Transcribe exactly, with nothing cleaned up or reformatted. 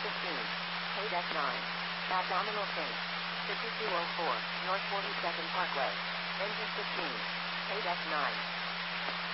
fifteen. Paid F nine. Abdominal pain. fifty-two oh four, North forty-second Parkway. Engine fifteen. Paid F nine.